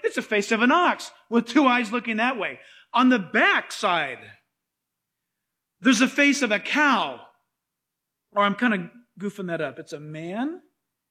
It's a face of an ox with two eyes looking that way. On the back side, there's a face of a cow. Or I'm kind of goofing that up. It's a man.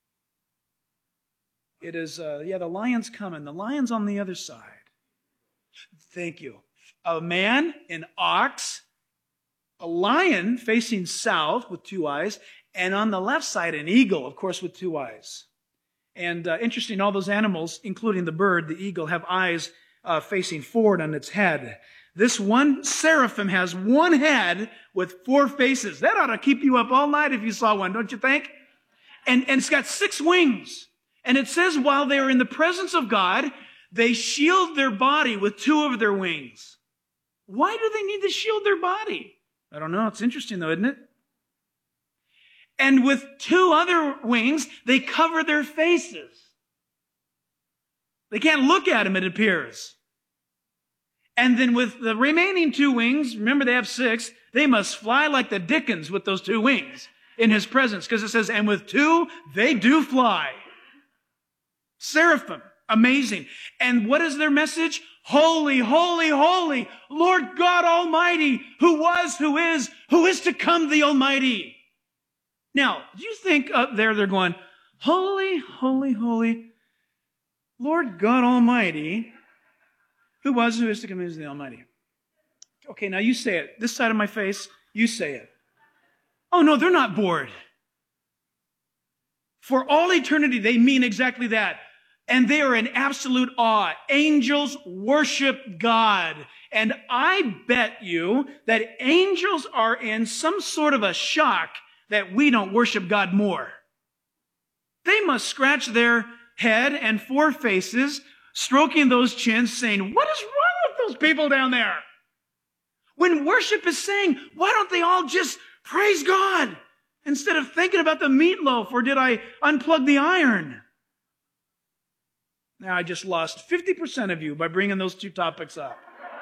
It is, the lion's coming. The lion's on the other side. Thank you. A man, an ox, a lion facing south with two eyes, and on the left side, an eagle, of course, with two eyes. And interesting, all those animals, including the bird, the eagle, have eyes facing forward on its head. This one seraphim has one head with four faces. That ought to keep you up all night if you saw one, don't you think? And it's got 6 wings. And it says while they are in the presence of God, they shield their body with 2 of their wings. Why do they need to shield their body? I don't know. It's interesting though, isn't it? And with 2 other wings, they cover their faces. They can't look at him, it appears. And then with the remaining 2 wings, remember they have 6, they must fly like the dickens with those 2 wings in his presence. Because it says, and with 2, they do fly. Seraphim. Amazing. And what is their message? Holy, holy, holy, Lord God Almighty, who was, who is to come, the Almighty. Now, do you think up there they're going, holy, holy, holy, Lord God Almighty, who was, who is to come, is the Almighty. Okay, now you say it. This side of my face, you say it. Oh no, they're not bored. For all eternity, they mean exactly that. And they are in absolute awe. Angels worship God. And I bet you that angels are in some sort of a shock that we don't worship God more. They must scratch their head and 4 faces, stroking those chins, saying, what is wrong with those people down there? When worship is saying, why don't they all just praise God instead of thinking about the meatloaf, or did I unplug the iron? Now I just lost 50% of you by bringing those 2 topics up.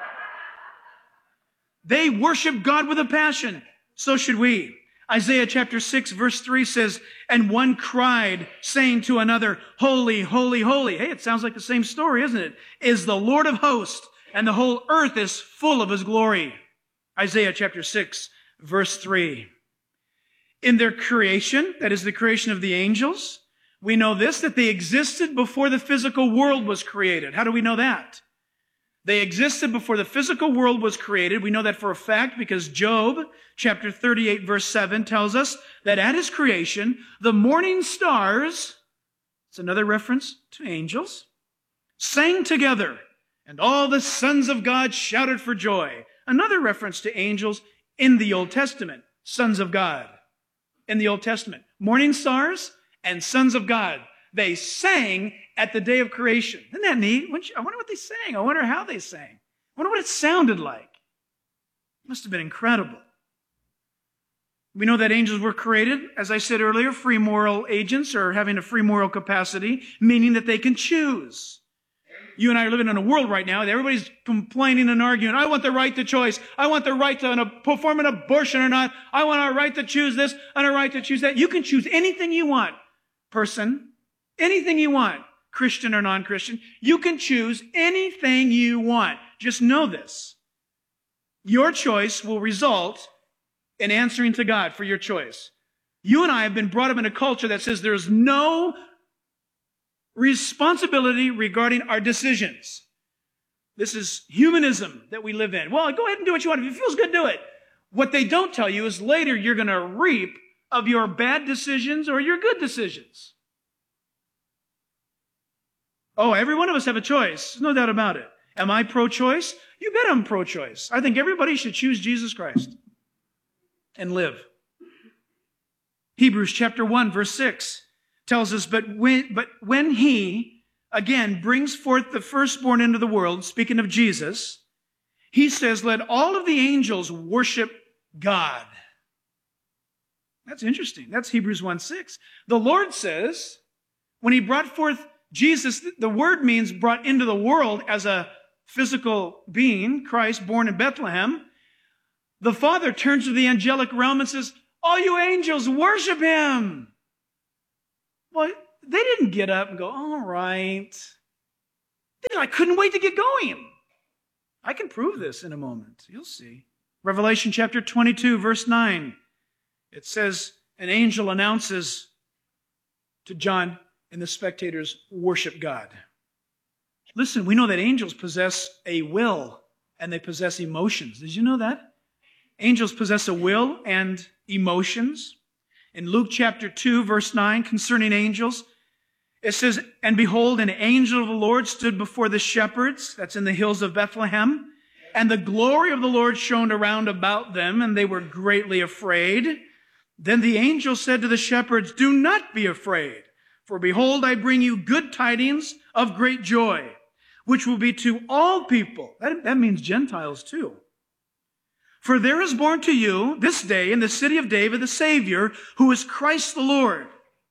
They worship God with a passion. So should we. Isaiah chapter 6 verse 3 says, and one cried, saying to another, holy, holy, holy. Hey, it sounds like the same story, isn't it? Is the Lord of hosts, and the whole earth is full of his glory. Isaiah chapter 6 verse 3. In their creation, that is the creation of the angels, we know this, that they existed before the physical world was created. How do we know that? They existed before the physical world was created. We know that for a fact because Job chapter 38 verse 7 tells us that at his creation, the morning stars, it's another reference to angels, sang together, and all the sons of God shouted for joy. Another reference to angels in the Old Testament, sons of God. In the Old Testament, morning stars and sons of God. They sang at the day of creation. Isn't that neat? I wonder what they sang. I wonder how they sang. I wonder what it sounded like. It must have been incredible. We know that angels were created, as I said earlier, free moral agents, or having a free moral capacity, meaning that they can choose. You and I are living in a world right now that everybody's complaining and arguing. I want the right to choice. I want the right to perform an abortion or not. I want a right to choose this and a right to choose that. You can choose anything you want, person. Anything you want, Christian or non-Christian. You can choose anything you want. Just know this. Your choice will result in answering to God for your choice. You and I have been brought up in a culture that says there's no responsibility regarding our decisions. This is humanism that we live in. Well, go ahead and do what you want. If it feels good, do it. What they don't tell you is later you're going to reap of your bad decisions or your good decisions. Oh, every one of us have a choice. There's no doubt about it. Am I pro-choice? You bet I'm pro-choice. I think everybody should choose Jesus Christ and live. Hebrews chapter 1 verse 6 tells us, but when he, again, brings forth the firstborn into the world, speaking of Jesus, he says, let all of the angels worship God. That's interesting. That's Hebrews 1:6. The Lord says, when he brought forth Jesus, the word means brought into the world as a physical being, Christ born in Bethlehem. The Father turns to the angelic realm and says, all you angels worship him. Well, they didn't get up and go, all right. I couldn't wait to get going. I can prove this in a moment. You'll see. Revelation chapter 22, verse 9. It says, an angel announces to John and the spectators, worship God. Listen, we know that angels possess a will and they possess emotions. Did you know that? Angels possess a will and emotions. In Luke chapter 2, verse 9, concerning angels, it says, and behold, an angel of the Lord stood before the shepherds, that's in the hills of Bethlehem, and the glory of the Lord shone around about them, and they were greatly afraid. Then the angel said to the shepherds, do not be afraid, for behold, I bring you good tidings of great joy, which will be to all people. That means Gentiles too. For there is born to you this day in the city of David the Savior, who is Christ the Lord.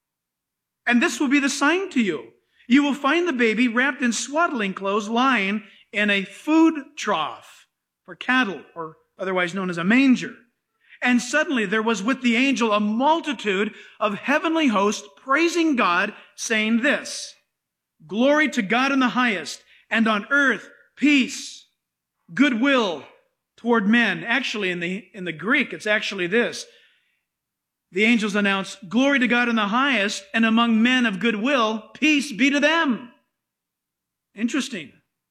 And this will be the sign to you. You will find the baby wrapped in swaddling clothes, lying in a food trough for cattle, or otherwise known as a manger. And suddenly there was with the angel a multitude of heavenly hosts praising God, saying this, glory to God in the highest, and on earth peace, goodwill toward men. Actually, in the Greek, it's actually this. The angels announce, glory to God in the highest, and among men of goodwill, peace be to them. Interesting.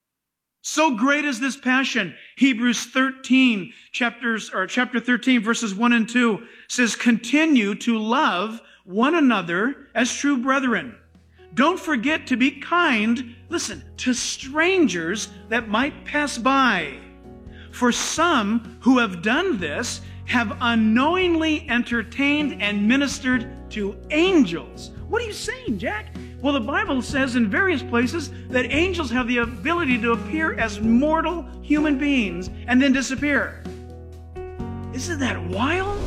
So great is this passion. Hebrews 13, chapter 13, verses 1 and 2 says, continue to love one another as true brethren. Don't forget to be kind, listen, to strangers that might pass by. For some who have done this have unknowingly entertained and ministered to angels. What are you saying, Jack? Well, the Bible says in various places that angels have the ability to appear as mortal human beings and then disappear. Isn't that wild?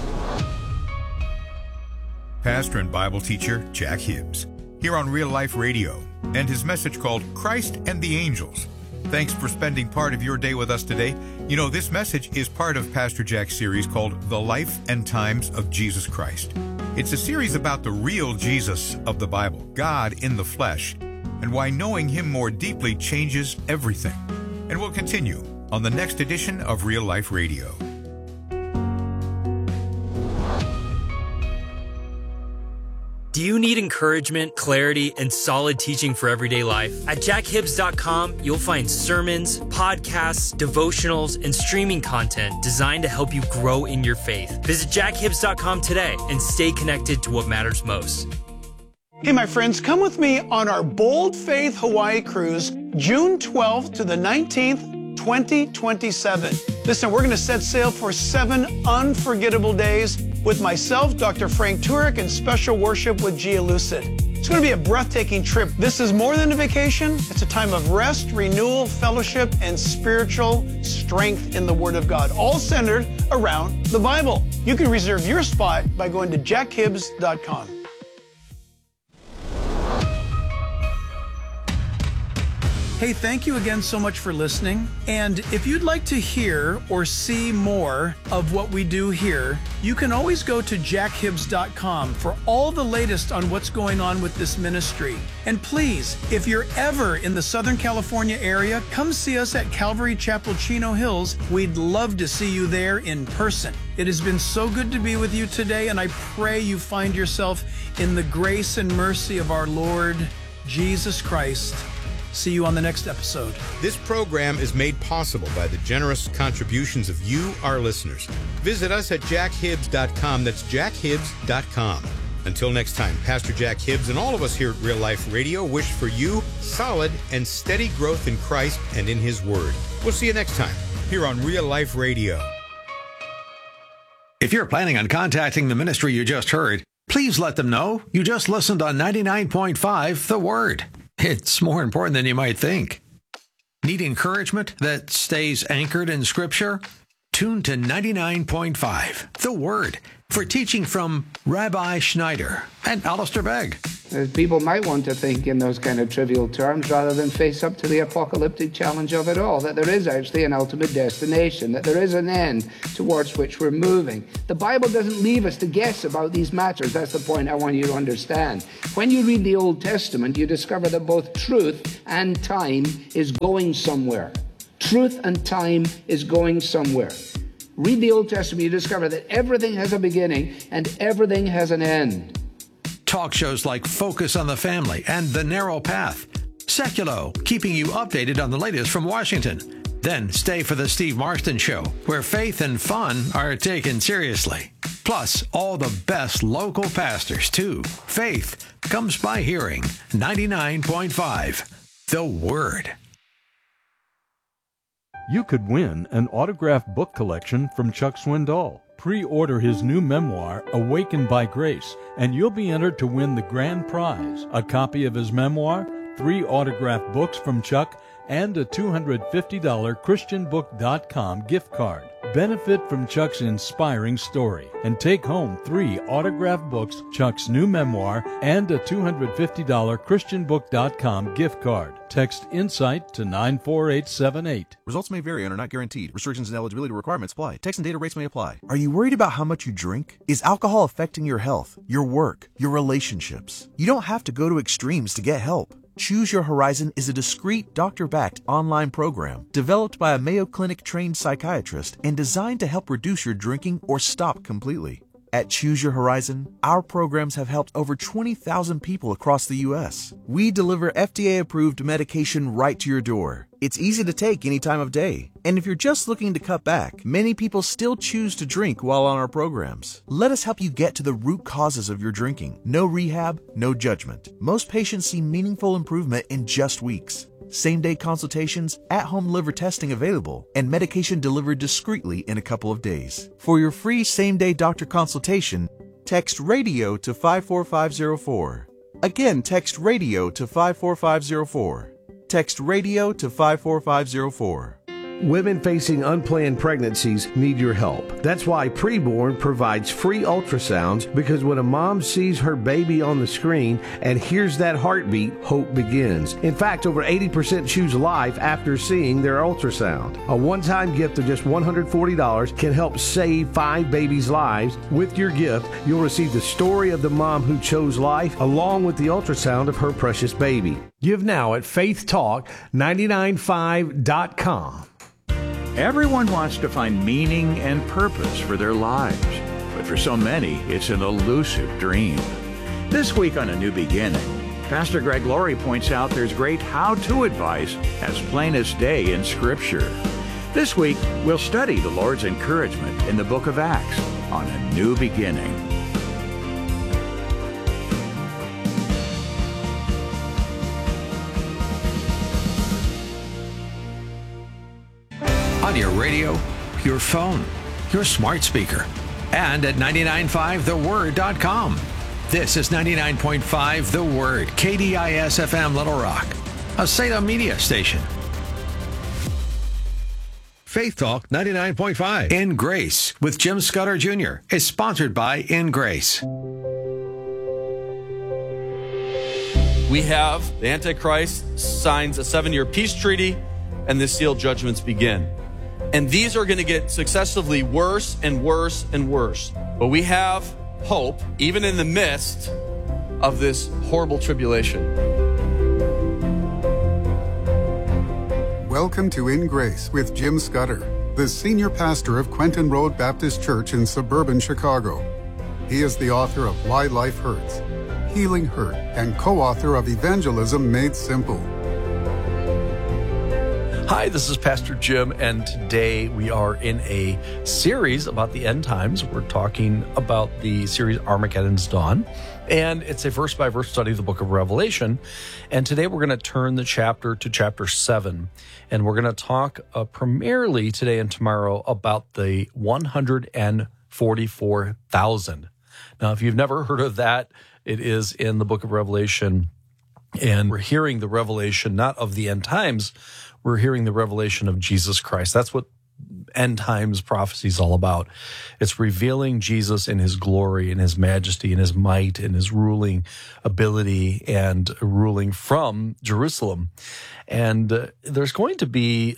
Pastor and Bible teacher Jack Hibbs, here on Real Life Radio, and his message called Christ and the Angels. Thanks for spending part of your day with us today. You know, this message is part of Pastor Jack's series called The Life and Times of Jesus Christ. It's a series about the real Jesus of the Bible, God in the flesh, and why knowing Him more deeply changes everything. And we'll continue on the next edition of Real Life Radio. Do you need encouragement, clarity, and solid teaching for everyday life? At jackhibbs.com, you'll find sermons, podcasts, devotionals, and streaming content designed to help you grow in your faith. Visit jackhibbs.com today and stay connected to what matters most. Hey, my friends, come with me on our Bold Faith Hawaii cruise, June 12th to the 19th, 2027. Listen, we're going to set sail for 7 unforgettable days with myself, Dr. Frank Turek, and special worship with Gia Lucid. It's going to be a breathtaking trip. This is more than a vacation. It's a time of rest, renewal, fellowship, and spiritual strength in the Word of God, all centered around the Bible. You can reserve your spot by going to jackhibbs.com. Hey, thank you again so much for listening. And if you'd like to hear or see more of what we do here, you can always go to jackhibbs.com for all the latest on what's going on with this ministry. And please, if you're ever in the Southern California area, come see us at Calvary Chapel, Chino Hills. We'd love to see you there in person. It has been so good to be with you today, and I pray you find yourself in the grace and mercy of our Lord Jesus Christ. See you on the next episode. This program is made possible by the generous contributions of you, our listeners. Visit us at jackhibbs.com. That's jackhibbs.com. Until next time, Pastor Jack Hibbs and all of us here at Real Life Radio wish for you solid and steady growth in Christ and in His Word. We'll see you next time here on Real Life Radio. If you're planning on contacting the ministry you just heard, please let them know you just listened on 99.5 The Word. It's more important than you might think. Need encouragement that stays anchored in Scripture? Tune to 99.5 The Word for teaching from Rabbi Schneider and Alistair Begg. People might want to think in those kind of trivial terms rather than face up to the apocalyptic challenge of it all, that there is actually an ultimate destination, that there is an end towards which we're moving. The Bible doesn't leave us to guess about these matters. That's the point I want you to understand. When you read the Old Testament, you discover that both truth and time is going somewhere. Truth and time is going somewhere. Read the Old Testament, you discover that everything has a beginning and everything has an end. Talk shows like Focus on the Family and The Narrow Path. Seculo, keeping you updated on the latest from Washington. Then stay for the Steve Marston Show, where faith and fun are taken seriously. Plus, all the best local pastors, too. Faith comes by hearing. 99.5 The Word. You could win an autographed book collection from Chuck Swindoll. Pre-order his new memoir, Awakened by Grace, and you'll be entered to win the grand prize, a copy of his memoir, 3 autographed books from Chuck, and a $250 ChristianBook.com gift card. Benefit from Chuck's inspiring story and take home 3 autographed books, Chuck's new memoir, and a $250 ChristianBook.com gift card. Text INSIGHT to 94878. Results may vary and are not guaranteed. Restrictions and eligibility requirements apply. Text and data rates may apply. Are you worried about how much you drink? Is alcohol affecting your health, your work, your relationships? You don't have to go to extremes to get help. Choose Your Horizon is a discreet, doctor-backed online program developed by a Mayo Clinic-trained psychiatrist and designed to help reduce your drinking or stop completely. At Choose Your Horizon, our programs have helped over 20,000 people across the U.S. We deliver FDA-approved medication right to your door. It's easy to take any time of day. And if you're just looking to cut back, many people still choose to drink while on our programs. Let us help you get to the root causes of your drinking. No rehab, no judgment. Most patients see meaningful improvement in just weeks. Same-day consultations, at-home liver testing available, and medication delivered discreetly in a couple of days. For your free same-day doctor consultation, text RADIO to 54504. Again, text RADIO to 54504. Text RADIO to 54504. Women facing unplanned pregnancies need your help. That's why Preborn provides free ultrasounds, because when a mom sees her baby on the screen and hears that heartbeat, hope begins. In fact, over 80% choose life after seeing their ultrasound. A one-time gift of just $140 can help save 5 babies' lives. With your gift, you'll receive the story of the mom who chose life, along with the ultrasound of her precious baby. Give now at faithtalk995.com. Everyone wants to find meaning and purpose for their lives, but for so many, it's an elusive dream. This week on A New Beginning, Pastor Greg Laurie points out there's great how-to advice as plain as day in Scripture. This week, we'll study the Lord's encouragement in the book of Acts on A New Beginning. On your radio, your phone, your smart speaker, and at 995theword.com. This is 99.5 The Word, KDIS FM Little Rock, a Salem media station. Faith Talk 99.5 In Grace with Jim Scudder Jr. is sponsored by In Grace. We have the Antichrist signs a 7-year peace treaty, and the sealed judgments begin. And these are going to get successively worse and worse and worse. But we have hope, even in the midst of this horrible tribulation. Welcome to In Grace with Jim Scudder, the senior pastor of Quentin Road Baptist Church in suburban Chicago. He is the author of Why Life Hurts, Healing Hurt, and co-author of Evangelism Made Simple. Hi, this is Pastor Jim, and today we are in a series about the end times. We're talking about the series Armageddon's Dawn, and it's a verse-by-verse study of the book of Revelation. And today we're going to turn the chapter to chapter 7, and we're going to talk primarily today and tomorrow about the 144,000. Now, if you've never heard of that, it is in the book of Revelation, and we're hearing the revelation not of the end times, we're hearing the revelation of Jesus Christ. That's what end times prophecy is all about. It's revealing Jesus in his glory and his majesty and his might and his ruling ability and ruling from Jerusalem. And there's going to be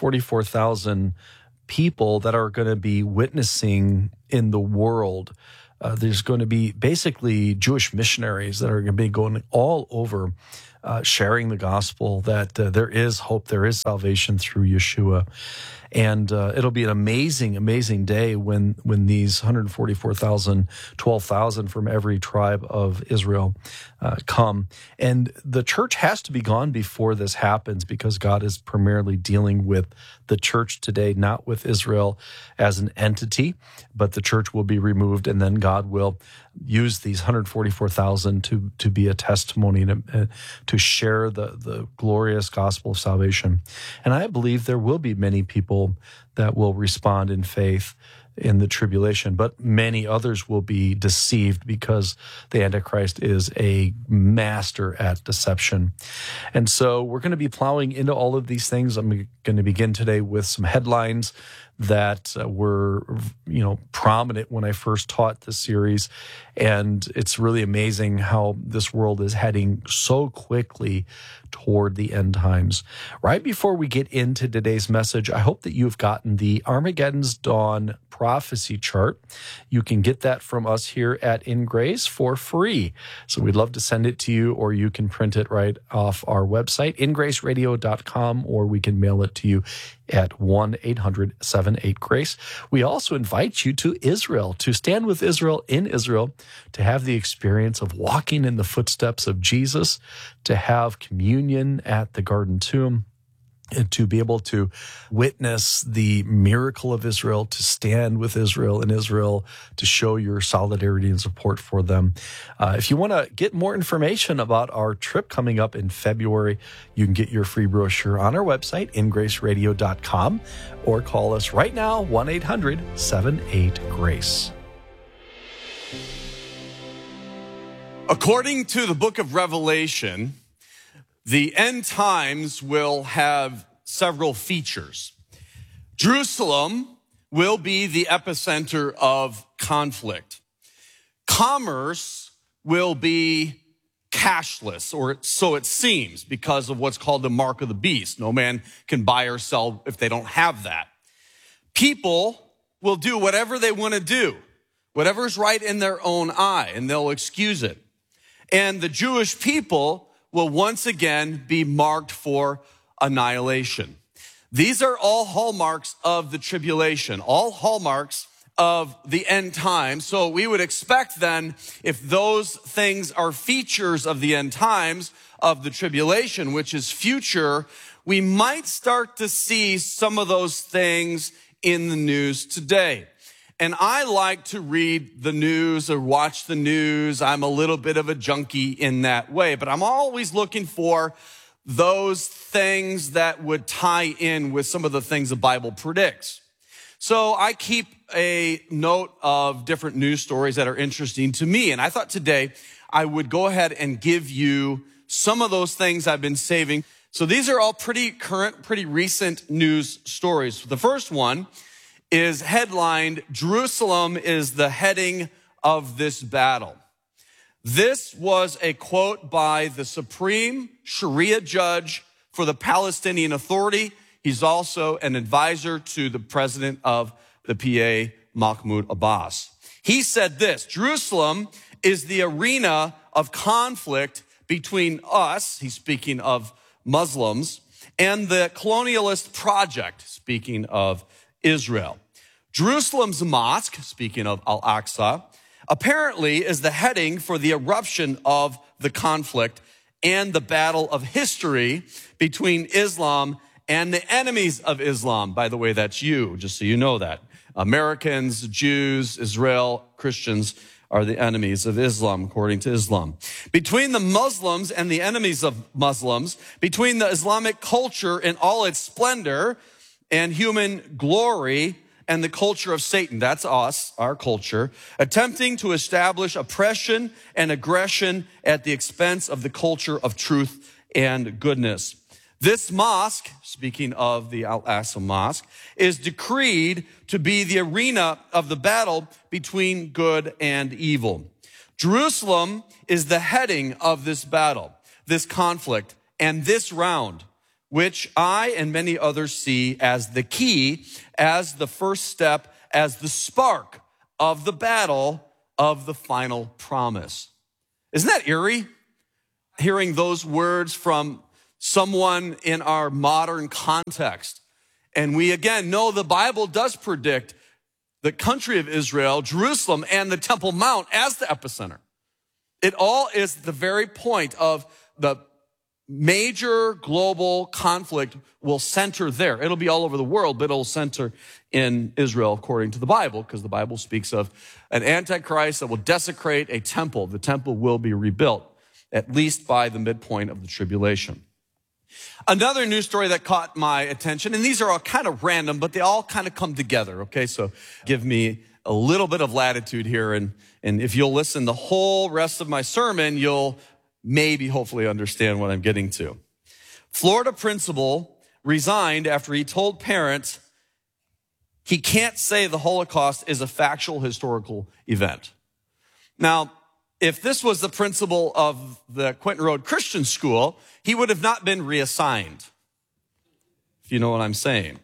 144,000 people that are going to be witnessing in the world. There's going to be basically Jewish missionaries that are going to be going all over sharing the gospel that there is hope, there is salvation through Yeshua. And it'll be an amazing, amazing day when these 144,000, 12,000 from every tribe of Israel come. And the church has to be gone before this happens, because God is primarily dealing with the church today, not with Israel as an entity, but the church will be removed, and then God will use these 144,000 to be a testimony, to share the glorious gospel of salvation. And I believe there will be many people that will respond in faith in the tribulation, but many others will be deceived, because the Antichrist is a master at deception. And so we're going to be plowing into all of these things. I'm going to begin today with some headlines that were, prominent when I first taught this series. And it's really amazing how this world is heading so quickly toward the end times. Right before we get into today's message, I hope that you've gotten the Armageddon's Dawn prophecy chart. You can get that from us here at In Grace for free. So we'd love to send it to you, or you can print it right off our website, ingraceradio.com, or we can mail it to you at 1-800-78-GRACE. We also invite you to Israel, to stand with Israel in Israel, to have the experience of walking in the footsteps of Jesus, to have communion at the Garden Tomb, and to be able to witness the miracle of Israel, to stand with Israel in Israel, to show your solidarity and support for them. If you want to get more information about our trip coming up in February, you can get your free brochure on our website, ingraceradio.com, or call us right now, 1-800-78-GRACE. According to the book of Revelation, the end times will have several features. Jerusalem will be the epicenter of conflict. Commerce will be cashless, or so it seems, because of what's called the mark of the beast. No man can buy or sell if they don't have that. People will do whatever they want to do, whatever's right in their own eye, and they'll excuse it. And the Jewish people will once again be marked for annihilation. These are all hallmarks of the tribulation, all hallmarks of the end times. So we would expect then, if those things are features of the end times, of the tribulation, which is future, we might start to see some of those things in the news today. And I like to read the news or watch the news. I'm a little bit of a junkie in that way, but I'm always looking for those things that would tie in with some of the things the Bible predicts. So I keep a note of different news stories that are interesting to me. And I thought today I would go ahead and give you some of those things I've been saving. So these are all pretty current, pretty recent news stories. The first one is headlined, "Jerusalem is the heading of this battle." This was a quote by the Supreme Sharia judge for the Palestinian Authority. He's also an advisor to the president of the PA, Mahmoud Abbas. He said this: "Jerusalem is the arena of conflict between us," he's speaking of Muslims, "and the colonialist project," speaking of Israel. Jerusalem's mosque, speaking of Al-Aqsa, apparently is the heading for the eruption of the conflict and the battle of history between Islam and the enemies of Islam. By the way, that's you, just so you know that. Americans, Jews, Israel, Christians are the enemies of Islam, according to Islam. Between the Muslims and the enemies of Muslims, between the Islamic culture in all its splendor and human glory and the culture of Satan, that's us, our culture, attempting to establish oppression and aggression at the expense of the culture of truth and goodness. This mosque, speaking of the Al-Aqsa Mosque, is decreed to be the arena of the battle between good and evil. Jerusalem is the heading of this battle, this conflict, and this round, which I and many others see as the key, as the first step, as the spark of the battle of the final promise. Isn't that eerie? Hearing those words from someone in our modern context. And we again know the Bible does predict the country of Israel, Jerusalem, and the Temple Mount as the epicenter. It all is the very point of the major global conflict will center there. It'll be all over the world, but it'll center in Israel according to the Bible, because the Bible speaks of an antichrist that will desecrate a temple. The temple will be rebuilt, at least by the midpoint of the tribulation. Another news story that caught my attention, and these are all kind of random, but they all kind of come together, okay? So give me a little bit of latitude here, and if you'll listen the whole rest of my sermon, you'll maybe hopefully understand what I'm getting to. Florida principal resigned after he told parents he can't say the Holocaust is a factual historical event. Now, if this was the principal of the Quentin Road Christian School, he would have not been reassigned, if you know what I'm saying.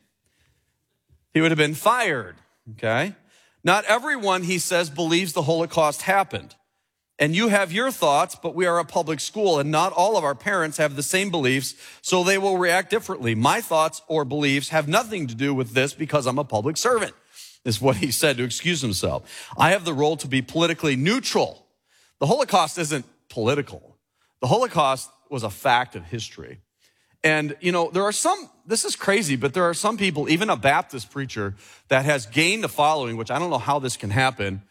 He would have been fired, okay? Not everyone, he says, believes the Holocaust happened. And you have your thoughts, but we are a public school, and not all of our parents have the same beliefs, so they will react differently. My thoughts or beliefs have nothing to do with this because I'm a public servant, is what he said to excuse himself. I have the role to be politically neutral. The Holocaust isn't political. The Holocaust was a fact of history. And, you know, there are some, this is crazy, but there are some people, even a Baptist preacher, that has gained a following, which I don't know how this can happen,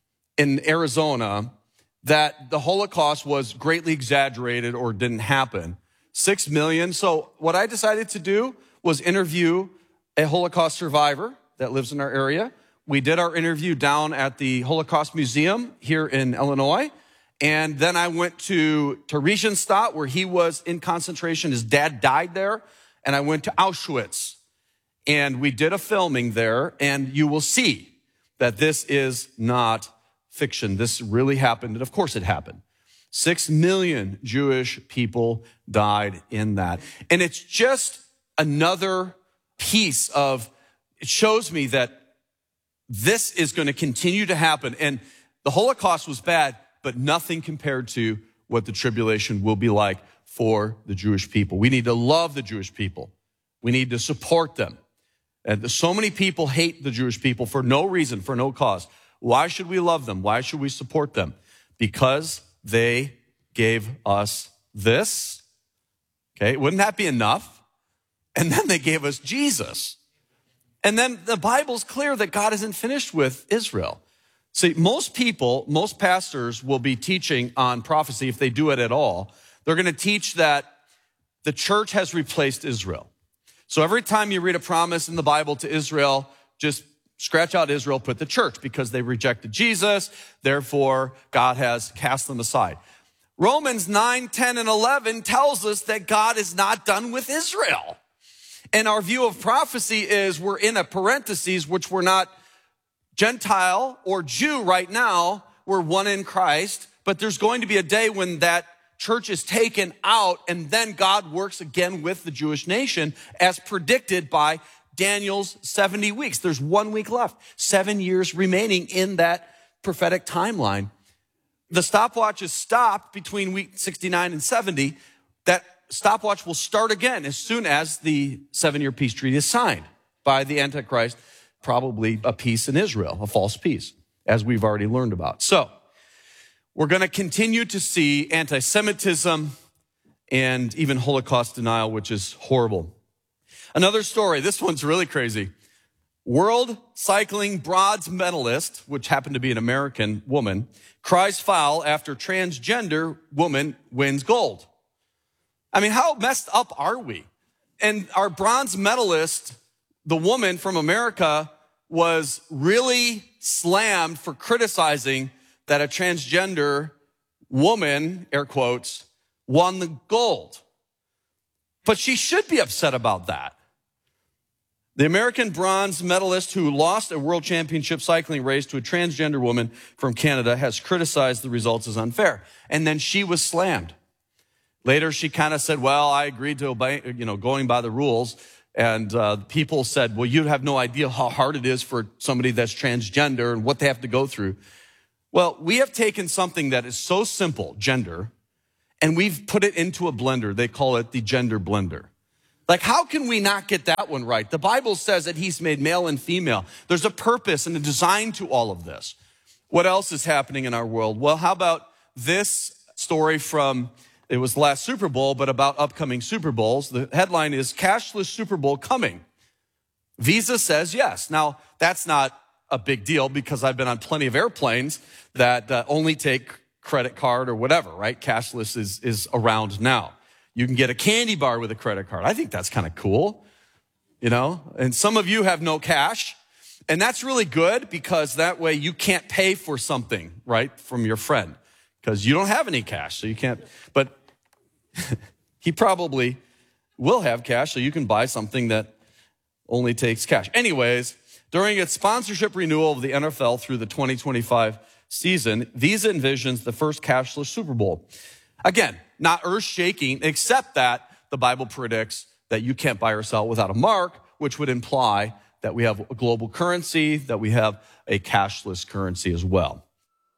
in Arizona, that the Holocaust was greatly exaggerated or didn't happen. 6 million. So what I decided to do was interview a Holocaust survivor that lives in our area. We did our interview down at the Holocaust Museum here in Illinois. And then I went to Theresienstadt, where he was in concentration. His dad died there. And I went to Auschwitz. And we did a filming there. And you will see that this is not fiction. This really happened. And of course it happened. 6 million Jewish people died in that. And it's just another piece of, it shows me that this is going to continue to happen. And the Holocaust was bad, but nothing compared to what the tribulation will be like for the Jewish people. We need to love the Jewish people. We need to support them. And so many people hate the Jewish people for no reason, for no cause. Why should we love them? Why should we support them? Because they gave us this. Okay, wouldn't that be enough? And then they gave us Jesus. And then the Bible's clear that God isn't finished with Israel. See, most people, most pastors will be teaching on prophecy, if they do it at all. They're going to teach that the church has replaced Israel. So every time you read a promise in the Bible to Israel, just scratch out Israel, put the church, because they rejected Jesus. Therefore, God has cast them aside. Romans 9, 10, and 11 tells us that God is not done with Israel. And our view of prophecy is we're in a parentheses, which we're not Gentile or Jew right now. We're one in Christ. But there's going to be a day when that church is taken out, and then God works again with the Jewish nation as predicted by Daniel's 70 weeks. There's 1 week left, 7 years remaining in that prophetic timeline. The stopwatch is stopped between week 69 and 70. That stopwatch will start again as soon as the 7-year peace treaty is signed by the Antichrist, probably a peace in Israel, a false peace, as we've already learned about. So we're going to continue to see anti-Semitism and even Holocaust denial, which is horrible. Another story, this one's really crazy. World cycling bronze medalist, which happened to be an American woman, cries foul after transgender woman wins gold. I mean, how messed up are we? And our bronze medalist, the woman from America, was really slammed for criticizing that a transgender woman, air quotes, won the gold. But she should be upset about that. The American bronze medalist who lost a world championship cycling race to a transgender woman from Canada has criticized the results as unfair. And then she was slammed. Later, she kind of said, well, I agreed to obey, going by the rules. And people said, well, you have no idea how hard it is for somebody that's transgender and what they have to go through. Well, we have taken something that is so simple, gender, and we've put it into a blender. They call it the gender blender. Like, how can we not get that one right? The Bible says that he's made male and female. There's a purpose and a design to all of this. What else is happening in our world? Well, how about this story from, it was the last Super Bowl, but about upcoming Super Bowls. The headline is Cashless Super Bowl Coming. Visa says yes. Now, that's not a big deal because I've been on plenty of airplanes that only take credit card or whatever, right? Cashless is around now. You can get a candy bar with a credit card. I think that's kind of cool, and some of you have no cash, and that's really good because that way you can't pay for something, right, from your friend because you don't have any cash, so you can't, but he probably will have cash so you can buy something that only takes cash. Anyways, during its sponsorship renewal of the NFL through the 2025 season, Visa envisions the first cashless Super Bowl. Again, not earth-shaking, except that the Bible predicts that you can't buy or sell without a mark, which would imply that we have a global currency, that we have a cashless currency as well.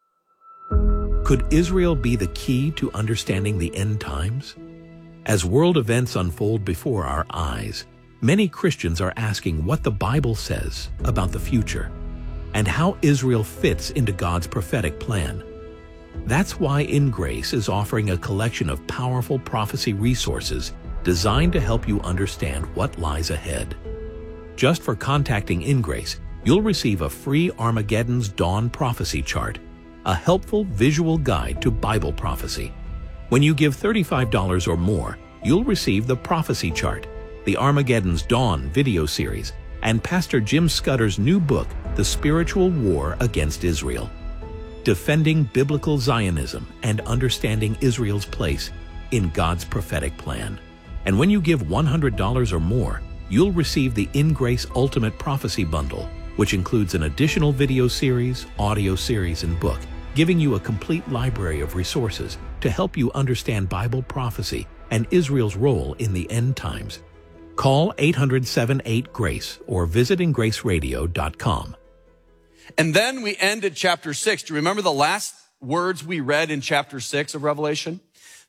Could Israel be the key to understanding the end times? As world events unfold before our eyes, many Christians are asking what the Bible says about the future and how Israel fits into God's prophetic plan. That's why In Grace is offering a collection of powerful prophecy resources designed to help you understand what lies ahead. Just for contacting In Grace, you'll receive a free Armageddon's Dawn prophecy chart, a helpful visual guide to Bible prophecy. When you give $35 or more, you'll receive the prophecy chart, the Armageddon's Dawn video series, and Pastor Jim Scudder's new book, The Spiritual War Against Israel. Defending Biblical Zionism and Understanding Israel's Place in God's Prophetic Plan. And when you give $100 or more, you'll receive the In Grace Ultimate Prophecy Bundle, which includes an additional video series, audio series, and book, giving you a complete library of resources to help you understand Bible prophecy and Israel's role in the end times. Call 800-78-GRACE or visit ingraceradio.com. And then we end at chapter 6. Do you remember the last words we read in chapter 6 of Revelation?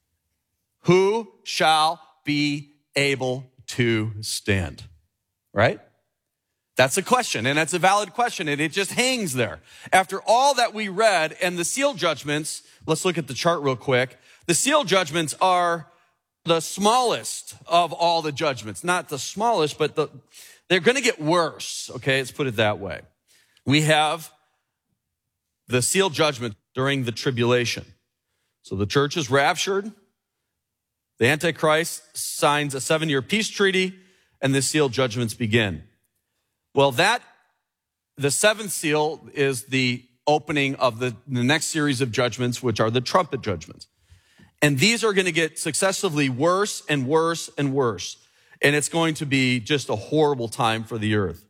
Who shall be able to stand? Right? That's a question, and that's a valid question, and it just hangs there. After all that we read and the seal judgments, let's look at the chart real quick. The seal judgments are the smallest of all the judgments. Not the smallest, but they're going to get worse. Okay, let's put it that way. We have the seal judgment during the tribulation. So the church is raptured. The Antichrist signs a 7-year peace treaty, and the seal judgments begin. Well, the seventh seal is the opening of the next series of judgments, which are the trumpet judgments. And these are going to get successively worse and worse and worse. And it's going to be just a horrible time for the earth.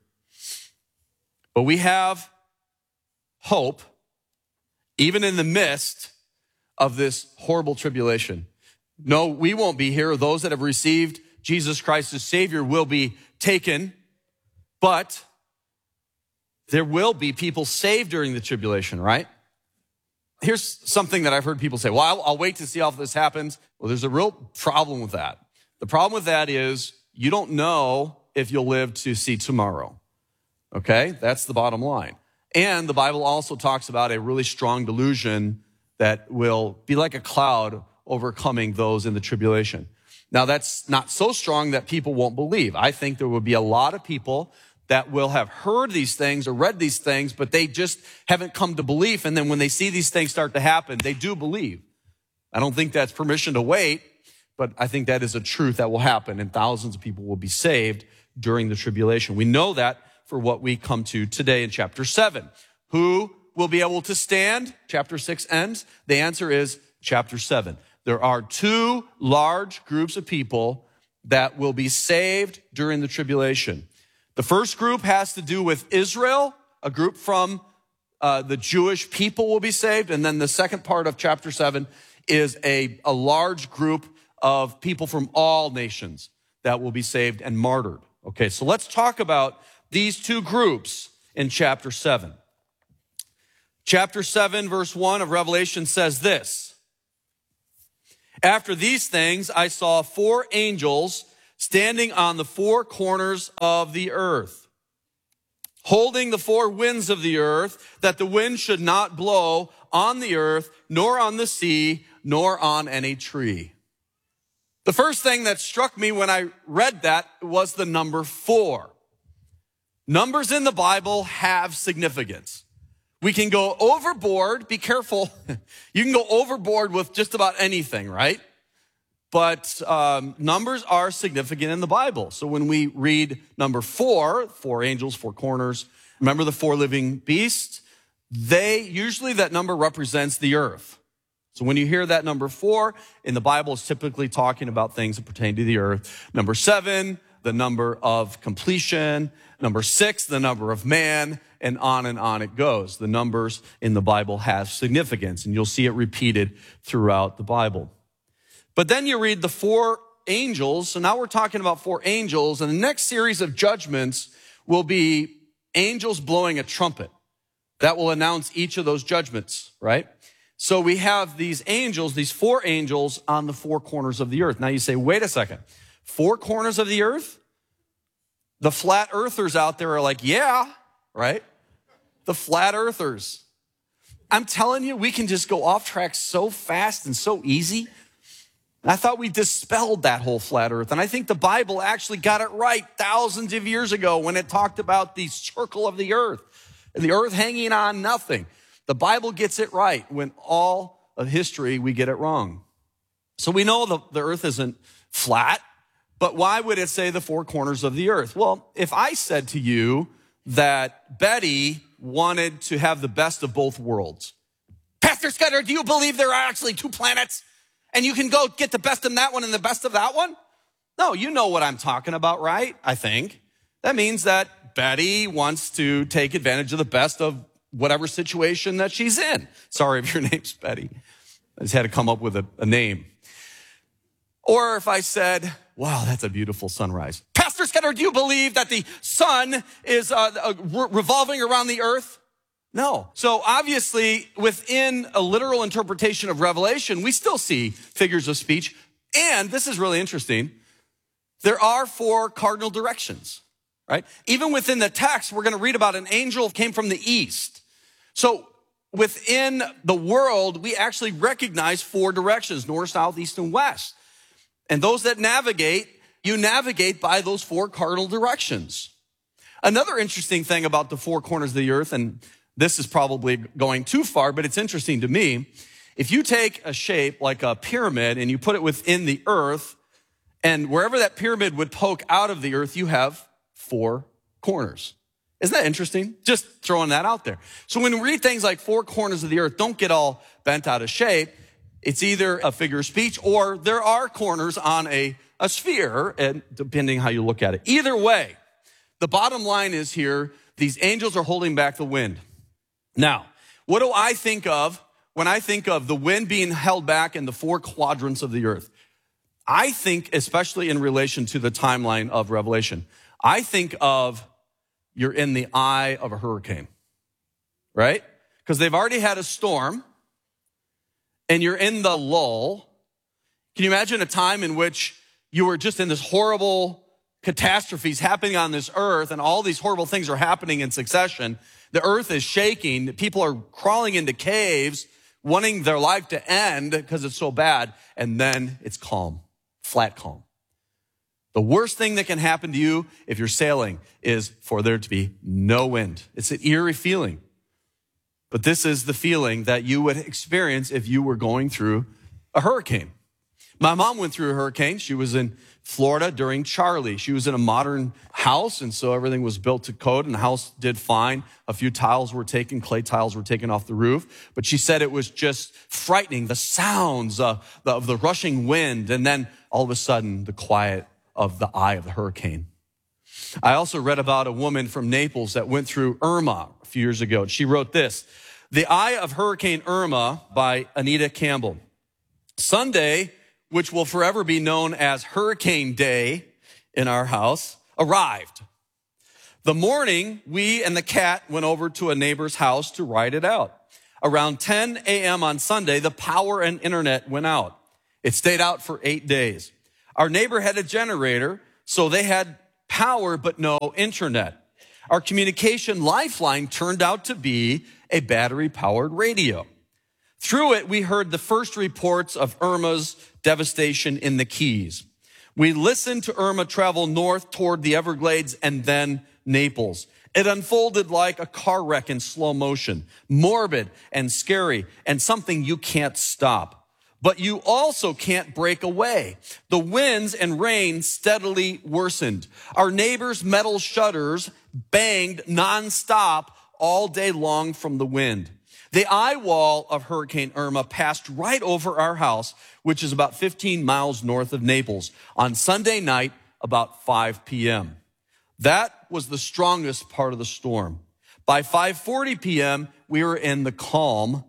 But we have hope, even in the midst of this horrible tribulation. No, we won't be here. Those that have received Jesus Christ as Savior will be taken, but there will be people saved during the tribulation, right? Here's something that I've heard people say, well, I'll wait to see how this happens. Well, there's a real problem with that. The problem with that is you don't know if you'll live to see tomorrow. Okay, that's the bottom line. And the Bible also talks about a really strong delusion that will be like a cloud overcoming those in the tribulation. Now, that's not so strong that people won't believe. I think there will be a lot of people that will have heard these things or read these things, but they just haven't come to belief. And then when they see these things start to happen, they do believe. I don't think that's permission to wait, but I think that is a truth that will happen, and thousands of people will be saved during the tribulation. We know that for what we come to today in chapter 7. Who will be able to stand? Chapter 6 ends. The answer is chapter 7. There are two large groups of people that will be saved during the tribulation. The first group has to do with Israel, a group from the Jewish people will be saved. And then the second part of chapter 7 is a large group of people from all nations that will be saved and martyred. Okay, so let's talk about these two groups in chapter 7. Chapter 7, verse 1 of Revelation says this: "After these things, I saw 4 angels standing on the 4 corners of the earth, holding the 4 winds of the earth, that the wind should not blow on the earth, nor on the sea, nor on any tree." The first thing that struck me when I read that was the number 4. Numbers in the Bible have significance. We can go overboard. Be careful. You can go overboard with just about anything, right? But numbers are significant in the Bible. So when we read number 4, 4 angels, 4 corners, remember the 4 living beasts? Usually that number represents the earth. So when you hear that number 4 in the Bible, it's typically talking about things that pertain to the earth. Number 7, the number of completion. Number 6, the number of man, and on it goes. The numbers in the Bible have significance, and you'll see it repeated throughout the Bible. But then you read the 4 angels. So now we're talking about 4 angels, and the next series of judgments will be angels blowing a trumpet. That will announce each of those judgments, right? So we have these angels, these 4 angels on the 4 corners of the earth. Now you say, wait a second, 4 corners of the earth? The flat earthers out there are like, yeah, right? The flat earthers. I'm telling you, we can just go off track so fast and so easy. I thought we dispelled that whole flat earth. And I think the Bible actually got it right thousands of years ago when it talked about the circle of the earth hanging on nothing. The Bible gets it right when all of history, we get it wrong. So we know the earth isn't flat. But why would it say the 4 corners of the earth? Well, if I said to you that Betty wanted to have the best of both worlds, Pastor Scudder, do you believe there are actually 2 planets? And you can go get the best of that one and the best of that one? No, you know what I'm talking about, right? I think. That means that Betty wants to take advantage of the best of whatever situation that she's in. Sorry if your name's Betty. I just had to come up with a name. Or if I said, wow, that's a beautiful sunrise. Pastor Scudder, do you believe that the sun is revolving around the earth? No. So obviously, within a literal interpretation of Revelation, we still see figures of speech. And this is really interesting. There are 4 cardinal directions, right? Even within the text, we're going to read about an angel who came from the east. So within the world, we actually recognize 4 directions, north, south, east, and west. And those that navigate, you navigate by those 4 cardinal directions. Another interesting thing about the 4 corners of the earth, and this is probably going too far, but it's interesting to me. If you take a shape like a pyramid and you put it within the earth, and wherever that pyramid would poke out of the earth, you have 4 corners. Isn't that interesting? Just throwing that out there. So when we read things like 4 corners of the earth, don't get all bent out of shape. It's either a figure of speech or there are corners on a sphere, and depending how you look at it. Either way, the bottom line is here, these angels are holding back the wind. Now, what do I think of when I think of the wind being held back in the 4 quadrants of the earth? I think, especially in relation to the timeline of Revelation, I think of you're in the eye of a hurricane, right? Because they've already had a storm. And you're in the lull. Can you imagine a time in which you were just in this horrible catastrophes happening on this earth and all these horrible things are happening in succession? The earth is shaking. People are crawling into caves, wanting their life to end because it's so bad. And then it's calm, flat calm. The worst thing that can happen to you if you're sailing is for there to be no wind. It's an eerie feeling. But this is the feeling that you would experience if you were going through a hurricane. My mom went through a hurricane. She was in Florida during Charlie. She was in a modern house, and so everything was built to code, and the house did fine. A few tiles were taken, clay tiles were taken off the roof. But she said it was just frightening, the sounds of the rushing wind, and then all of a sudden, the quiet of the eye of the hurricane. I also read about a woman from Naples that went through Irma a few years ago. She wrote this, The Eye of Hurricane Irma by Anita Campbell. Sunday, which will forever be known as Hurricane Day in our house, arrived. The morning, we and the cat went over to a neighbor's house to ride it out. Around 10 a.m. on Sunday, the power and internet went out. It stayed out for 8 days. Our neighbor had a generator, so they had power but no internet. Our communication lifeline turned out to be a battery-powered radio. Through it, we heard the first reports of Irma's devastation in the Keys. We listened to Irma travel north toward the Everglades and then Naples. It unfolded like a car wreck in slow motion, morbid and scary, and something you can't stop. But you also can't break away. The winds and rain steadily worsened. Our neighbors' metal shutters banged nonstop all day long from the wind. The eye wall of Hurricane Irma passed right over our house, which is about 15 miles north of Naples, on Sunday night about 5 p.m. That was the strongest part of the storm. By 5:40 p.m., we were in the calm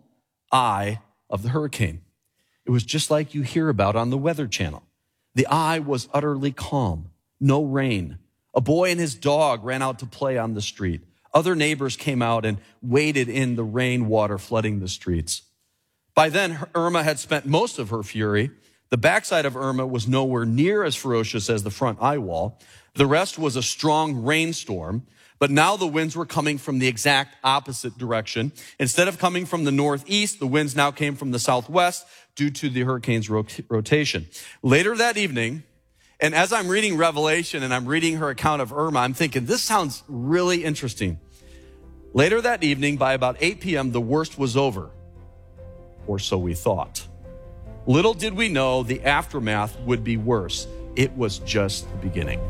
eye of the hurricane. It was just like you hear about on the Weather Channel. The eye was utterly calm, no rain. A boy and his dog ran out to play on the street. Other neighbors came out and waded in the rainwater flooding the streets. By then, Irma had spent most of her fury. The backside of Irma was nowhere near as ferocious as the front eye wall. The rest was a strong rainstorm. But now the winds were coming from the exact opposite direction. Instead of coming from the northeast, the winds now came from the southwest due to the hurricane's rotation. Later that evening, and as I'm reading Revelation and I'm reading her account of Irma, I'm thinking, this sounds really interesting. Later that evening, by about 8 p.m., the worst was over, or so we thought. Little did we know the aftermath would be worse. It was just the beginning.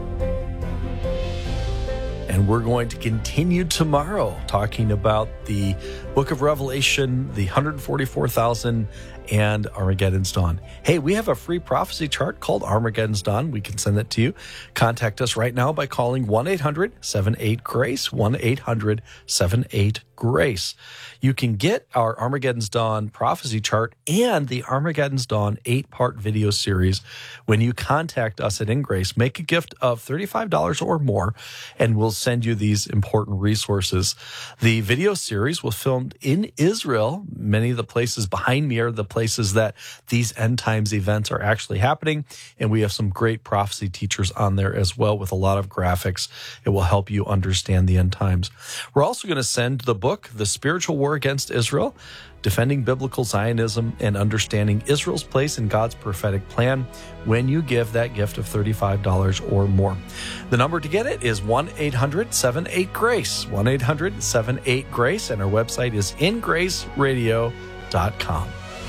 And we're going to continue tomorrow talking about the book of Revelation, the 144,000, and Armageddon's Dawn. Hey, we have a free prophecy chart called Armageddon's Dawn. We can send that to you. Contact us right now by calling 1-800-78-GRACE, 1-800-78-GRACE. You can get our Armageddon's Dawn prophecy chart and the Armageddon's Dawn 8-part video series when you contact us at InGrace. Make a gift of $35 or more, and we'll send you these important resources. The video series was filmed in Israel. Many of the places behind me are the places that these end times events are actually happening, and we have some great prophecy teachers on there as well with a lot of graphics. It will help you understand the end times. We're also going to send the book, The Spiritual War Against Israel, Defending Biblical Zionism and Understanding Israel's Place in God's Prophetic Plan, when you give that gift of $35 or more. The number to get it is 1-800-78-GRACE, 1-800-78-GRACE, and our website is ingraceradio.com.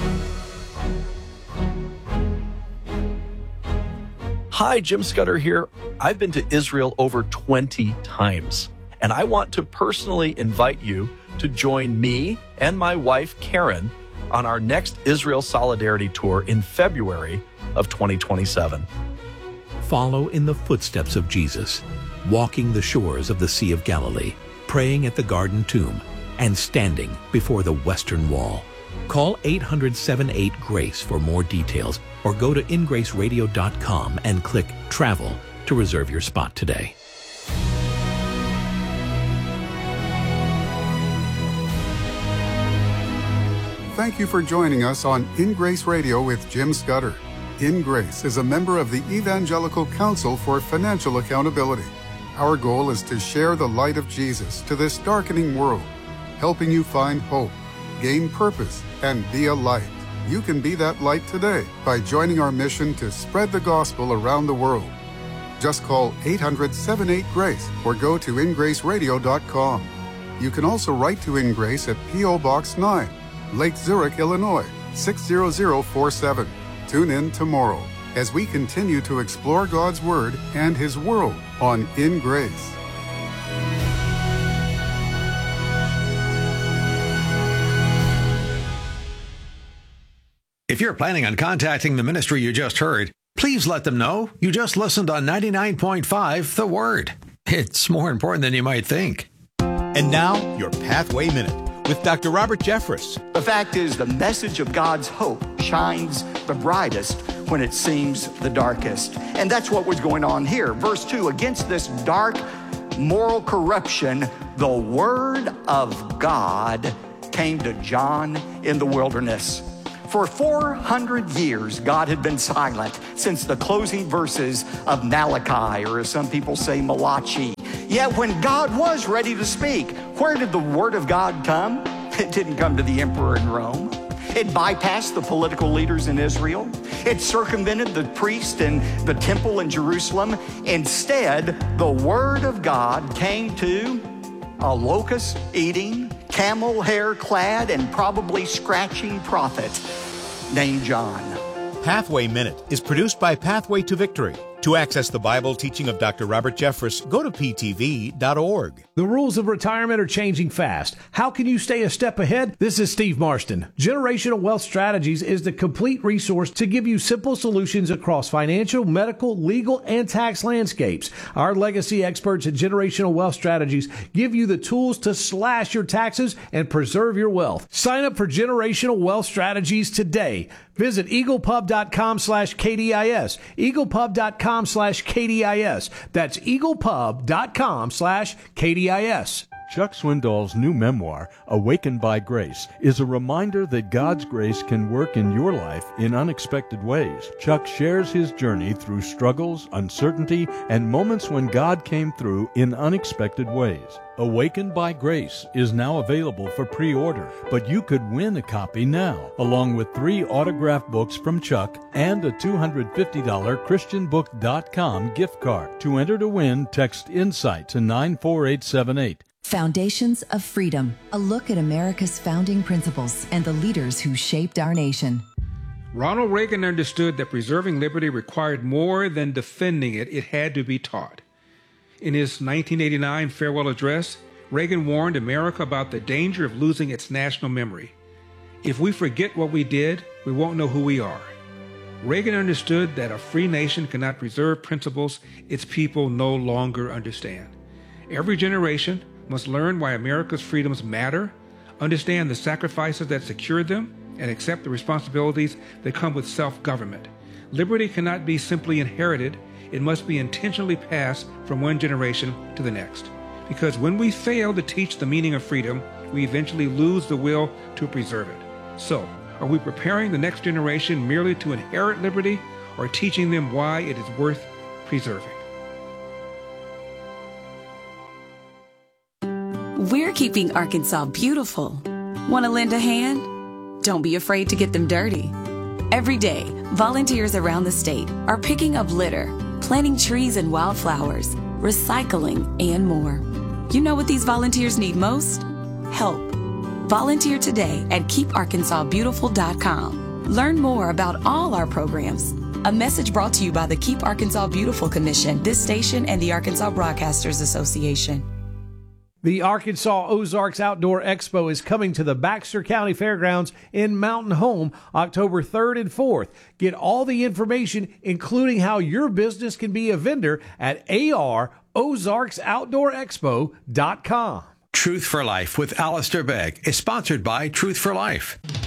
Hi, Jim Scudder here. I've been to Israel over 20 times, and I want to personally invite you to join me and my wife, Karen, on our next Israel Solidarity Tour in February of 2027. Follow in the footsteps of Jesus, walking the shores of the Sea of Galilee, praying at the Garden Tomb, and standing before the Western Wall. Call 800-78-GRACE for more details, or go to ingraceradio.com and click Travel to reserve your spot today. Thank you for joining us on In Grace Radio with Jim Scudder. In Grace is a member of the Evangelical Council for Financial Accountability. Our goal is to share the light of Jesus to this darkening world, helping you find hope, gain purpose, and be a light. You can be that light today by joining our mission to spread the gospel around the world. Just call 800-78-GRACE or go to ingraceradio.com. You can also write to In Grace at P.O. Box 9, Lake Zurich, Illinois, 60047. Tune in tomorrow as we continue to explore God's Word and His world on In Grace. If you're planning on contacting the ministry you just heard, Please let them know you just listened on 99.5 The Word. It's more important than you might think. And now, your Pathway Minute with Dr. Robert Jeffress. The fact is, the message of God's hope shines the brightest when it seems the darkest. And that's what was going on here. Verse 2, against this dark moral corruption, the Word of God came to John in the wilderness. For 400 years, God had been silent since the closing verses of Malachi, or as some people say, Malachi. Yet when God was ready to speak, where did the Word of God come? It didn't come to the emperor in Rome. It bypassed the political leaders in Israel. It circumvented the priest and the temple in Jerusalem. Instead, the Word of God came to a locust-eating, camel hair-clad, and probably scratching prophet named John. Pathway Minute is produced by Pathway to Victory. To access the Bible teaching of Dr. Robert Jeffress, go to ptv.org. The rules of retirement are changing fast. How can you stay a step ahead? This is Steve Marston. Generational Wealth Strategies is the complete resource to give you simple solutions across financial, medical, legal, and tax landscapes. Our legacy experts at Generational Wealth Strategies give you the tools to slash your taxes and preserve your wealth. Sign up for Generational Wealth Strategies today. Visit eaglepub.com/KDIS. eaglepub.com/KDIS. That's eaglepub.com/KDIS. Chuck Swindoll's new memoir, Awakened by Grace, is a reminder that God's grace can work in your life in unexpected ways. Chuck shares his journey through struggles, uncertainty, and moments when God came through in unexpected ways. Awakened by Grace is now available for pre-order, but you could win a copy now, along with 3 autographed books from Chuck and a $250 ChristianBook.com gift card. To enter to win, text INSIGHT to 94878. Foundations of Freedom, a look at America's founding principles and the leaders who shaped our nation. Ronald Reagan understood that preserving liberty required more than defending it. It had to be taught. In his 1989 farewell address, Reagan warned America about the danger of losing its national memory. If we forget what we did, we won't know who we are. Reagan understood that a free nation cannot preserve principles its people no longer understand. Every generation must learn why America's freedoms matter, understand the sacrifices that secured them, and accept the responsibilities that come with self-government. Liberty cannot be simply inherited. It must be intentionally passed from one generation to the next. Because when we fail to teach the meaning of freedom, we eventually lose the will to preserve it. So, are we preparing the next generation merely to inherit liberty, or teaching them why it is worth preserving? We're keeping Arkansas beautiful. Want to lend a hand? Don't be afraid to get them dirty. Every day, volunteers around the state are picking up litter, planting trees and wildflowers, recycling, and more. You know what these volunteers need most? Help. Volunteer today at KeepArkansasBeautiful.com. Learn more about all our programs. A message brought to you by the Keep Arkansas Beautiful Commission, this station, and the Arkansas Broadcasters Association. The Arkansas Ozarks Outdoor Expo is coming to the Baxter County Fairgrounds in Mountain Home October 3rd and 4th. Get all the information, including how your business can be a vendor, at AROzarksOutdoorExpo.com. Truth for Life with Alistair Begg is sponsored by Truth for Life.